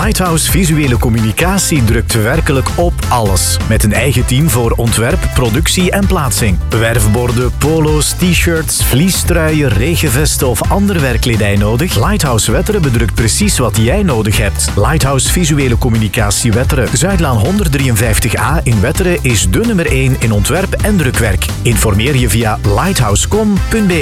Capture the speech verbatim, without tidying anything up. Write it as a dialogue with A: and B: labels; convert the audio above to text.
A: Lighthouse Visuele Communicatie drukt werkelijk op alles. Met een eigen team voor ontwerp, productie en plaatsing. Werfborden, polo's, t-shirts, vliestruien, regenvesten of andere werkkledij nodig? Lighthouse Wetteren bedrukt precies wat jij nodig hebt. Lighthouse Visuele Communicatie Wetteren. Zuidlaan honderddrieënvijftig A in Wetteren is de nummer één in ontwerp en drukwerk. Informeer je via lighthouse punt com punt be.